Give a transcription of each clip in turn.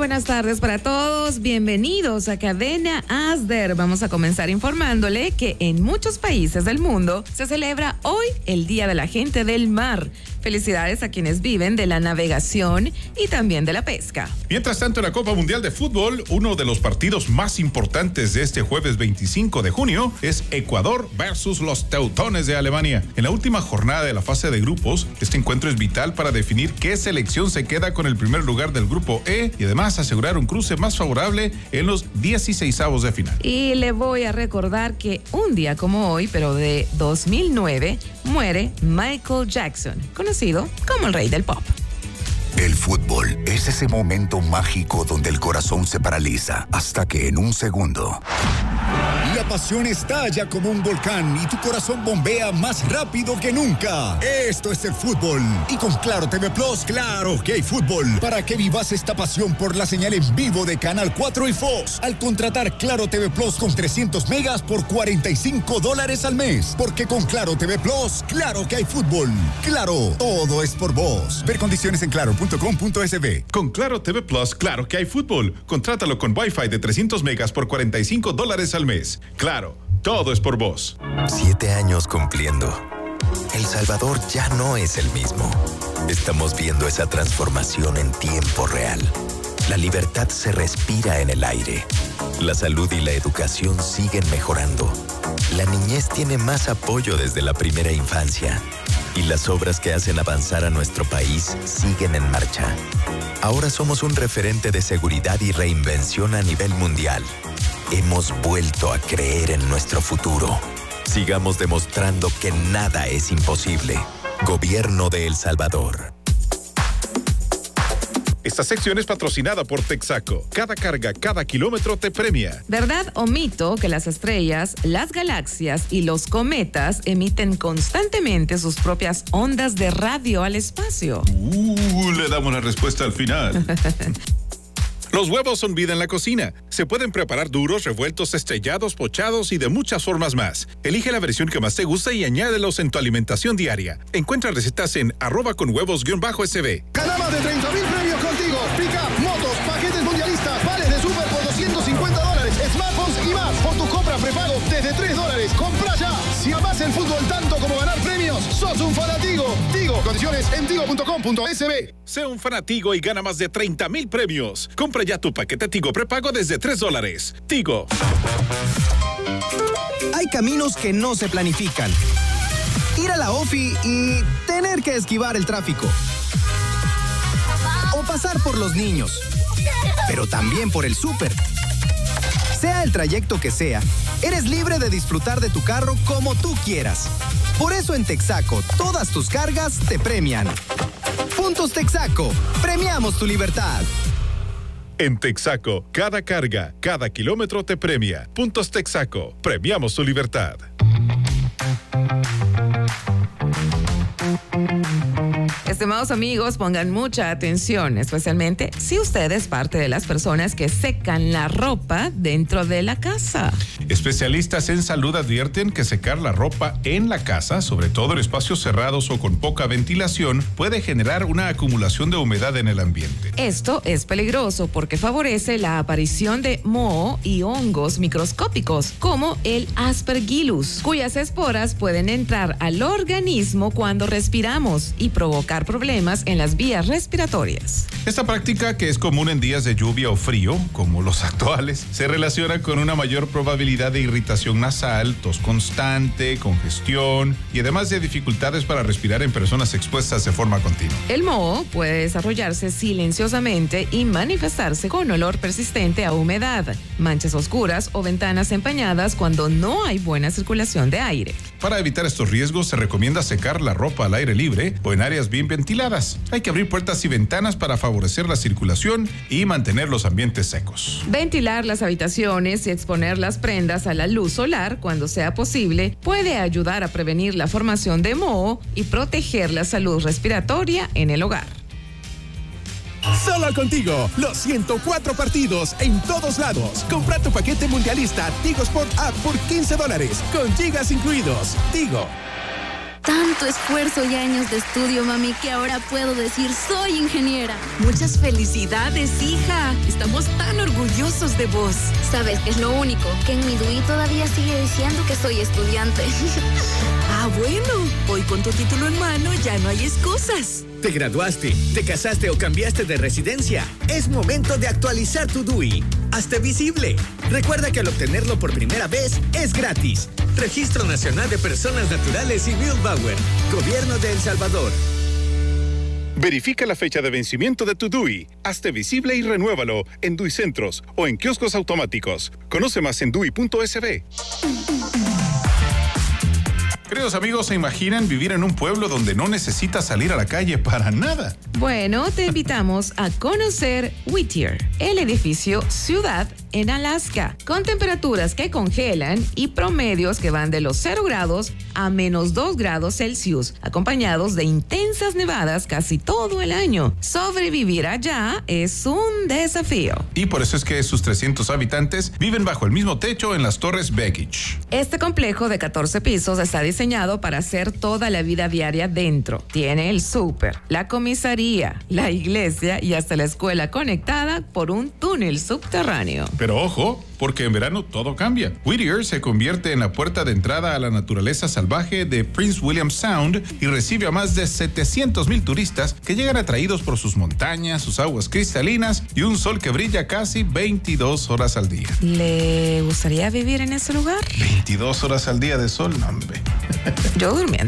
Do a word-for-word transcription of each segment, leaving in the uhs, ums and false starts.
buenas tardes para todos. Bienvenidos a Cadena Asder. Vamos a comenzar informándole que en muchos países del mundo se celebra hoy el Día de la Gente del Mar. Felicidades a quienes viven de la navegación y también de la pesca. Mientras tanto, en la Copa Mundial de Fútbol, uno de los partidos más importantes de este jueves veinticinco de junio es Ecuador versus los Teutones de Alemania. En la última jornada de la fase de grupos, este encuentro es vital para definir qué selección se queda con el primer lugar del grupo E y además asegurar un cruce más favorable en los dieciseisavos de final. Y le voy a recordar que un día como hoy, pero de dos mil nueve, muere Michael Jackson, conocido como el rey del pop. El fútbol es ese momento mágico donde el corazón se paraliza hasta que en un segundo la pasión estalla como un volcán y tu corazón bombea más rápido que nunca. Esto es el fútbol. Y con Claro T V Plus, claro que hay fútbol. Para que vivas esta pasión por la señal en vivo de Canal cuatro y Fox. Al contratar Claro T V Plus con trescientos megas por cuarenta y cinco dólares al mes. Porque con Claro T V Plus, claro que hay fútbol. Claro, todo es por vos. Ver condiciones en claro punto com punto es be. Con Claro T V Plus, claro que hay fútbol. Contrátalo con Wi-Fi de trescientos megas por cuarenta y cinco dólares al mes. Claro, todo es por vos. Siete años cumpliendo. El Salvador ya no es el mismo. Estamos viendo esa transformación en tiempo real. La libertad se respira en el aire. La salud y la educación siguen mejorando. La niñez tiene más apoyo desde la primera infancia. Y las obras que hacen avanzar a nuestro país siguen en marcha. Ahora somos un referente de seguridad y reinvención a nivel mundial. Hemos vuelto a creer en nuestro futuro. Sigamos demostrando que nada es imposible. Gobierno de El Salvador. Esta sección es patrocinada por Texaco. Cada carga, cada kilómetro te premia. ¿Verdad o mito que las estrellas, las galaxias y los cometas emiten constantemente sus propias ondas de radio al espacio? Uh, le damos la respuesta al final. Los huevos son vida en la cocina. Se pueden preparar duros, revueltos, estrellados, pochados y de muchas formas más. Elige la versión que más te gusta y añádelos en tu alimentación diaria. Encuentra recetas en arroba con huevos guión bajo sb. Gana más de treinta mil premios contigo. Pica, motos, paquetes mundialistas, vales de super por doscientos cincuenta dólares, smartphones y más. Por tu compra prepago desde tres dólares. Compra ya. Si amas el fútbol tanto como ganar premios, sos un fanatigo. Tigo, condiciones en tigo punto com punto es be. Sé un fanatigo y gana más de treinta mil premios. Compra ya tu paquete Tigo prepago desde tres dólares. Tigo. Hay caminos que no se planifican. Ir a la ofi y tener que esquivar el tráfico. O pasar por los niños. Pero también por el súper. Sea el trayecto que sea, eres libre de disfrutar de tu carro como tú quieras. Por eso en Texaco, todas tus cargas te premian. Puntos Texaco, premiamos tu libertad. En Texaco, cada carga, cada kilómetro te premia. Puntos Texaco, premiamos tu libertad. Estimados amigos, pongan mucha atención, especialmente si usted es parte de las personas que secan la ropa dentro de la casa. Especialistas en salud advierten que secar la ropa en la casa, sobre todo en espacios cerrados o con poca ventilación, puede generar una acumulación de humedad en el ambiente. Esto es peligroso porque favorece la aparición de moho y hongos microscópicos, como el Aspergillus, cuyas esporas pueden entrar al organismo cuando respiramos y provocar problemas en las vías respiratorias. Esta práctica, que es común en días de lluvia o frío, como los actuales, se relaciona con una mayor probabilidad de irritación nasal, tos constante, congestión y además de dificultades para respirar en personas expuestas de forma continua. El moho puede desarrollarse silenciosamente y manifestarse con olor persistente a humedad, manchas oscuras o ventanas empañadas cuando no hay buena circulación de aire. Para evitar estos riesgos, se recomienda secar la ropa al aire libre o en áreas bien ventiladas. Hay que abrir puertas y ventanas para favorecer la circulación y mantener los ambientes secos. Ventilar las habitaciones y exponer las prendas a la luz solar cuando sea posible puede ayudar a prevenir la formación de moho y proteger la salud respiratoria en el hogar. Solo contigo, los ciento cuatro partidos en todos lados. Compra tu paquete mundialista Tigo Sport App por quince dólares, con gigas incluidos. Tigo. tanto esfuerzo y años de estudio, mami, que ahora puedo decir soy ingeniera. Muchas felicidades, hija. Estamos tan orgullosos de vos. ¿Sabes qué es lo único? Que en mi D U I todavía sigue diciendo que soy estudiante. Ah, bueno. Hoy con tu título en mano ya no hay excusas. ¿Te graduaste, te casaste o cambiaste de residencia? Es momento de actualizar tu D U I. Hazte visible. Recuerda que al obtenerlo por primera vez es gratis. Registro Nacional de Personas Naturales y Bauer. Gobierno de El Salvador. Verifica la fecha de vencimiento de tu D U I. Hazte visible y renuévalo en D U I Centros o en kioscos automáticos. Conoce más en D U I punto S B. Queridos amigos, ¿se imaginan vivir en un pueblo donde no necesitas salir a la calle para nada? Bueno, te invitamos a conocer Whittier, el edificio ciudad en Alaska, con temperaturas que congelan y promedios que van de los cero grados a menos dos grados Celsius, acompañados de intensas nevadas casi todo el año. Sobrevivir allá es un desafío. Y por eso es que sus trescientos habitantes viven bajo el mismo techo en las Torres Beckich. Este complejo de catorce pisos está diseñado para hacer toda la vida diaria dentro. Tiene el súper, la comisaría, la iglesia y hasta la escuela conectada por un túnel subterráneo. Pero ojo, porque en verano todo cambia. Whittier se convierte en la puerta de entrada a la naturaleza salvaje de Prince William Sound y recibe a más de setecientos mil turistas que llegan atraídos por sus montañas, sus aguas cristalinas y un sol que brilla casi veintidós horas al día. ¿Le gustaría vivir en ese lugar? veintidós horas al día de sol, no, hombre. Yo durmiendo.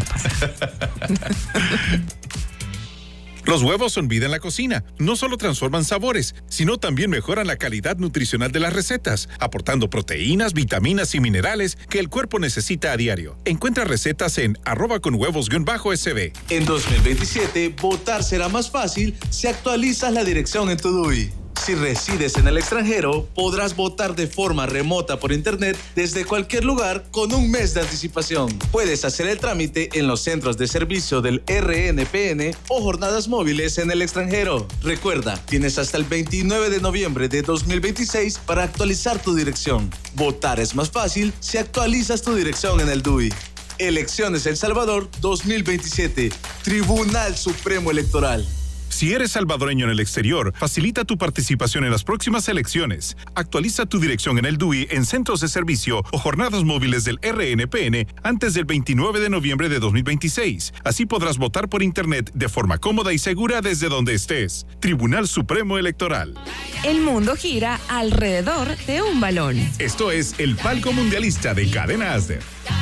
Los huevos son vida en la cocina. No solo transforman sabores, sino también mejoran la calidad nutricional de las recetas, aportando proteínas, vitaminas y minerales que el cuerpo necesita a diario. Encuentra recetas en arroba con huevos guión bajo S B. En dos mil veintisiete, votar será más fácil si actualizas la dirección en tu D U I. Si resides en el extranjero, podrás votar de forma remota por internet desde cualquier lugar con un mes de anticipación. Puedes hacer el trámite en los centros de servicio del R N P N o jornadas móviles en el extranjero. Recuerda, tienes hasta el veintinueve de noviembre de dos mil veintiséis para actualizar tu dirección. Votar es más fácil si actualizas tu dirección en el D U I. Elecciones El Salvador dos mil veintisiete. Tribunal Supremo Electoral. Si eres salvadoreño en el exterior, facilita tu participación en las próximas elecciones. Actualiza tu dirección en el D U I en centros de servicio o jornadas móviles del R N P N antes del veintinueve de noviembre de dos mil veintiséis. Así podrás votar por internet de forma cómoda y segura desde donde estés. Tribunal Supremo Electoral. El mundo gira alrededor de un balón. Esto es el palco mundialista de Cadena Asder.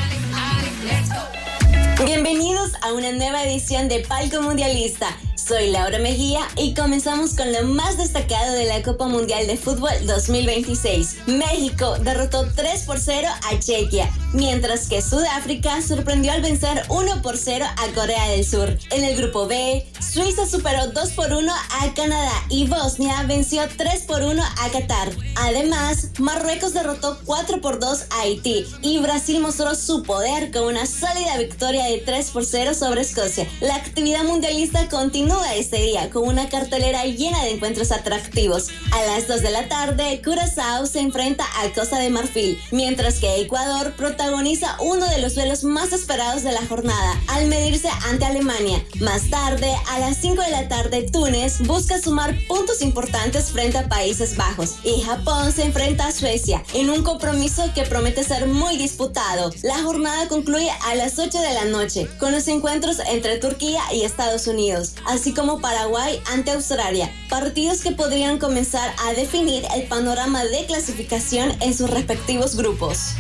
Bienvenidos a una nueva edición de Palco Mundialista. Soy Laura Mejía y comenzamos con lo más destacado de la Copa Mundial de Fútbol dos mil veintiséis. México derrotó tres por cero a Chequia, mientras que Sudáfrica sorprendió al vencer uno por cero a Corea del Sur. En el grupo B, Suiza superó dos por uno a Canadá y Bosnia venció tres por uno a Qatar. Además, Marruecos derrotó cuatro por dos a Haití y Brasil mostró su poder con una sólida victoria de tres por cero sobre Escocia. La actividad mundialista continúa este día con una cartelera llena de encuentros atractivos. A las dos de la tarde, Curazao se enfrenta a Costa de Marfil, mientras que Ecuador protagoniza uno de los duelos más esperados de la jornada, al medirse ante Alemania. Más tarde, a las cinco de la tarde, Túnez busca sumar puntos importantes frente a Países Bajos y Japón se enfrenta a Suecia en un compromiso que promete ser muy disputado. La jornada concluye a las ocho de la noche con los encuentros entre Turquía y Estados Unidos, así como Paraguay ante Australia, partidos que podrían comenzar a definir el panorama de clasificación en sus respectivos grupos.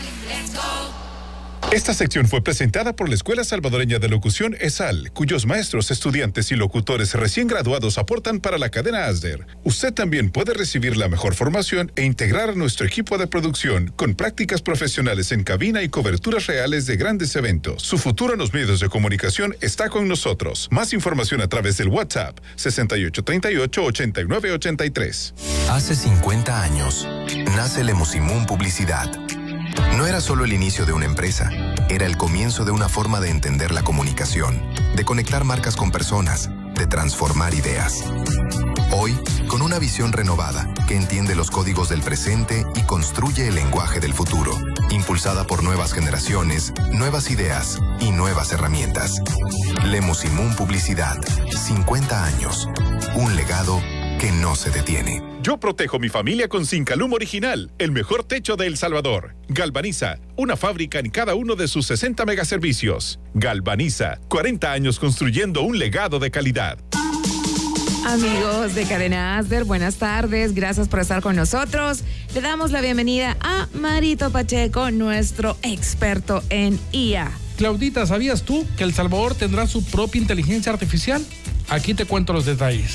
Esta sección fue presentada por la Escuela Salvadoreña de Locución ESAL, cuyos maestros, estudiantes y locutores recién graduados aportan para la cadena Asder. Usted también puede recibir la mejor formación e integrar a nuestro equipo de producción con prácticas profesionales en cabina y coberturas reales de grandes eventos. Su futuro en los medios de comunicación está con nosotros. Más información a través del WhatsApp sesenta y ocho treinta y ocho, ochenta y nueve ochenta y tres. Hace cincuenta años, nace Lemusimun Publicidad. No era solo el inicio de una empresa, era el comienzo de una forma de entender la comunicación, de conectar marcas con personas, de transformar ideas. Hoy, con una visión renovada que entiende los códigos del presente y construye el lenguaje del futuro, impulsada por nuevas generaciones, nuevas ideas y nuevas herramientas. Lemus y Moon Publicidad, cincuenta años, un legado que no se detiene. Yo protejo mi familia con Zincalum Original, el mejor techo de El Salvador. Galvaniza, una fábrica en cada uno de sus sesenta megaservicios. Galvaniza, cuarenta años construyendo un legado de calidad. Amigos de Cadena Asder, buenas tardes, gracias por estar con nosotros. Le damos la bienvenida a Marito Pacheco, nuestro experto en I A. Claudita, ¿sabías tú que El Salvador tendrá su propia inteligencia artificial? Aquí te cuento los detalles.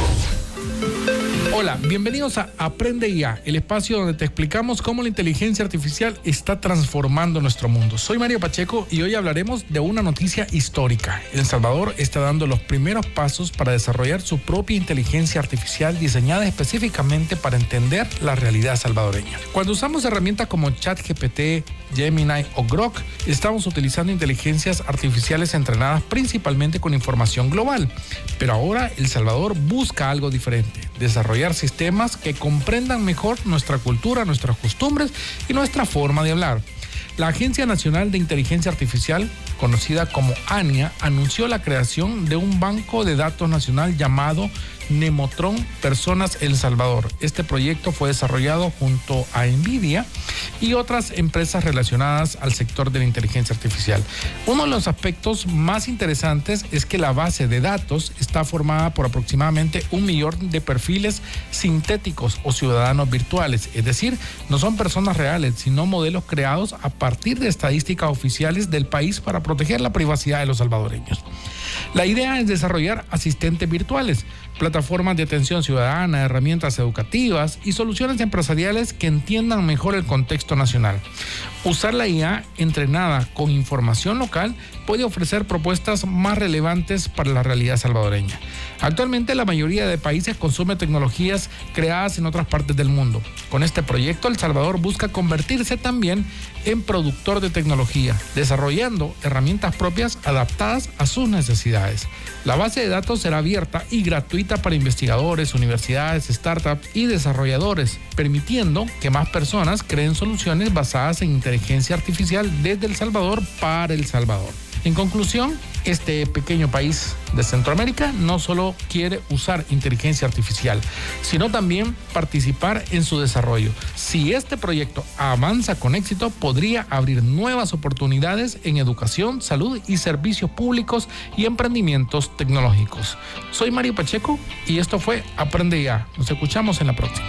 Hola, bienvenidos a Aprende I A, el espacio donde te explicamos cómo la inteligencia artificial está transformando nuestro mundo. Soy Mario Pacheco y hoy hablaremos de una noticia histórica. El Salvador está dando los primeros pasos para desarrollar su propia inteligencia artificial diseñada específicamente para entender la realidad salvadoreña. Cuando usamos herramientas como ChatGPT, Gemini o Grok, estamos utilizando inteligencias artificiales entrenadas principalmente con información global. Pero ahora El Salvador busca algo diferente: desarrollar sistemas que comprendan mejor nuestra cultura, nuestras costumbres y nuestra forma de hablar. La Agencia Nacional de Inteligencia Artificial, conocida como ANIA, anunció la creación de un banco de datos nacional llamado Nemotron Personas El Salvador. Este proyecto fue desarrollado junto a NVIDIA y otras empresas relacionadas al sector de la inteligencia artificial. Uno de los aspectos más interesantes es que la base de datos está formada por aproximadamente un millón de perfiles sintéticos o ciudadanos virtuales, es decir, no son personas reales, sino modelos creados a partir de estadísticas oficiales del país para proteger la privacidad de los salvadoreños. La idea es desarrollar asistentes virtuales, plataformas de atención ciudadana, herramientas educativas y soluciones empresariales que entiendan mejor el contexto nacional. Usar la I A entrenada con información local puede ofrecer propuestas más relevantes para la realidad salvadoreña. Actualmente la mayoría de países consume tecnologías creadas en otras partes del mundo. Con este proyecto, El Salvador busca convertirse también en productor de tecnología, desarrollando herramientas propias adaptadas a sus necesidades. La base de datos será abierta y gratuita para investigadores, universidades, startups y desarrolladores, permitiendo que más personas creen soluciones basadas en inteligencia artificial desde El Salvador para El Salvador. En conclusión, este pequeño país de Centroamérica no solo quiere usar inteligencia artificial, sino también participar en su desarrollo. Si este proyecto avanza con éxito, podría abrir nuevas oportunidades en educación, salud y servicios públicos y emprendimientos tecnológicos. Soy Mario Pacheco y esto fue Aprende I A. Nos escuchamos en la próxima.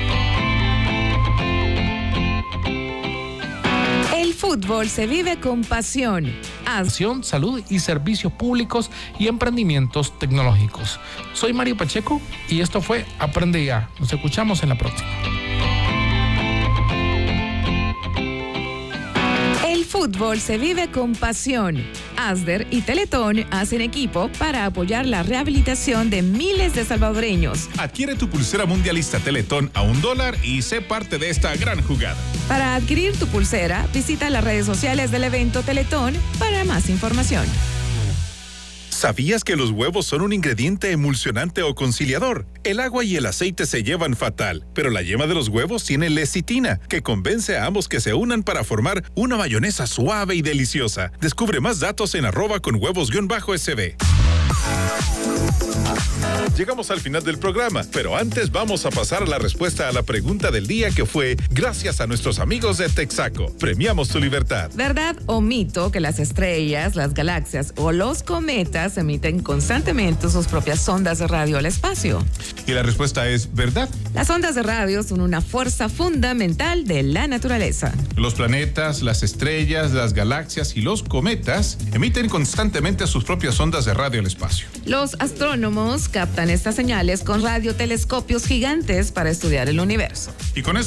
El fútbol se vive con pasión. Acción, salud y servicios públicos y emprendimientos tecnológicos. Soy Mario Pacheco y esto fue Aprende I A. Nos escuchamos en la próxima. El fútbol se vive con pasión. Asder y Teletón hacen equipo para apoyar la rehabilitación de miles de salvadoreños. Adquiere tu pulsera mundialista Teletón a un dólar y sé parte de esta gran jugada. Para adquirir tu pulsera, visita las redes sociales del evento Teletón para más información. ¿Sabías que los huevos son un ingrediente emulsionante o conciliador? El agua y el aceite se llevan fatal, pero la yema de los huevos tiene lecitina, que convence a ambos que se unan para formar una mayonesa suave y deliciosa. Descubre más datos en arroba con huevos-sb. Llegamos al final del programa, pero antes vamos a pasar a la respuesta a la pregunta del día, que fue gracias a nuestros amigos de Texaco. Premiamos tu libertad. ¿Verdad o mito que las estrellas, las galaxias o los cometas emiten constantemente sus propias ondas de radio al espacio? Y la respuesta es ¿verdad? Las ondas de radio son una fuerza fundamental de la naturaleza. Los planetas, las estrellas, las galaxias y los cometas emiten constantemente sus propias ondas de radio al espacio. Los astrónomos captan estas señales con radiotelescopios gigantes para estudiar el universo. Y con eso